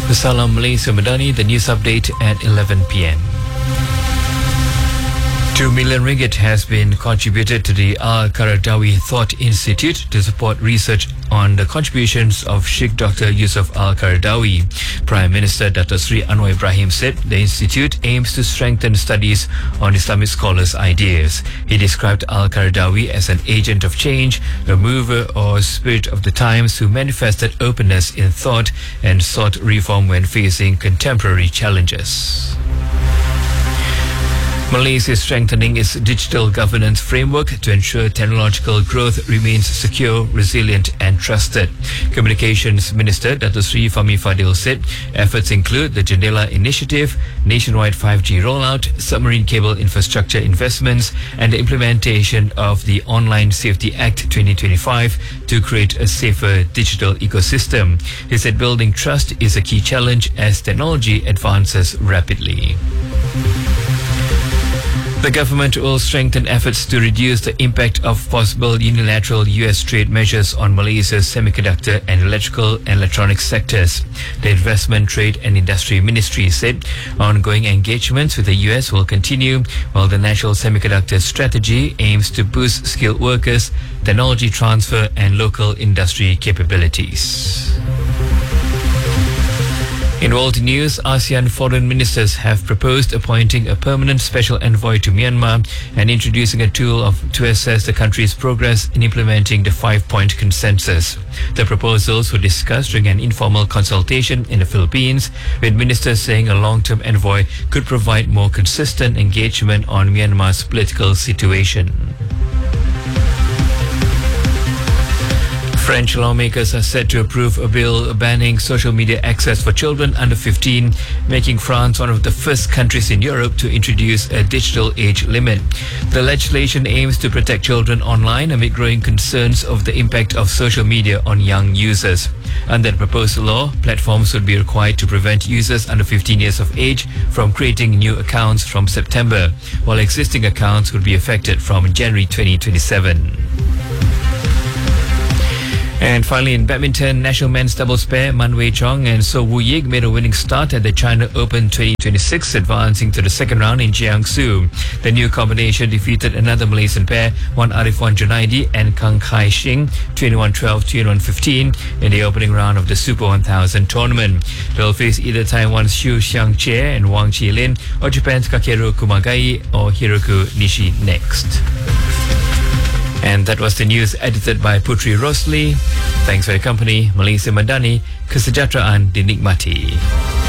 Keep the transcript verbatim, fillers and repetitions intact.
Salam Malaysia Madani, the news update at eleven p m Two million ringgit has been contributed to the Al-Qaradawi Thought Institute to support research on the contributions of Sheikh Doctor Yusuf Al-Qaradawi. Prime Minister Dato Sri Anwar Ibrahim said the institute aims to strengthen studies on Islamic scholars' ideas. He described Al-Qaradawi as an agent of change, a mover or spirit of the times who manifested openness in thought and sought reform when facing contemporary challenges. Malaysia is strengthening its digital governance framework to ensure technological growth remains secure, resilient and trusted. Communications Minister Dato Sri Fahmi Fadil said efforts include the Jendela Initiative, nationwide five G rollout, submarine cable infrastructure investments and the implementation of the Online Safety Act twenty twenty-five to create a safer digital ecosystem. He said building trust is a key challenge as technology advances rapidly. The government will strengthen efforts to reduce the impact of possible unilateral U S trade measures on Malaysia's semiconductor and electrical and electronics sectors. The Investment, Trade and Industry Ministry said ongoing engagements with the U S will continue while the National Semiconductor Strategy aims to boost skilled workers, technology transfer and local industry capabilities. In world news, ASEAN foreign ministers have proposed appointing a permanent special envoy to Myanmar and introducing a tool of, to assess the country's progress in implementing the five-point consensus. The proposals were discussed during an informal consultation in the Philippines, with ministers saying a long-term envoy could provide more consistent engagement on Myanmar's political situation. French lawmakers are set to approve a bill banning social media access for children under fifteen, making France one of the first countries in Europe to introduce a digital age limit. The legislation aims to protect children online amid growing concerns of the impact of social media on young users. Under the proposed law, platforms would be required to prevent users under fifteen years of age from creating new accounts from September, while existing accounts would be affected from January twenty twenty-seven. And finally, in badminton, national men's doubles pair Man Wei Chong and So Woo Yik made a winning start at the China Open twenty twenty-six, advancing to the second round in Jiangsu. The new combination defeated another Malaysian pair, Wan Arifwan Junaidi and Kang Kai Shing, twenty-one twelve, twenty-one fifteen, in the opening round of the Super one thousand tournament. They'll face either Taiwan's Xu Xiangqie and Wang Qilin, or Japan's Kakeru Kumagai or Hiroku Nishi next. And that was the news edited by Putri Rosli. Thanks for your company. Malaysia Madani, kesejahteraan dinikmati.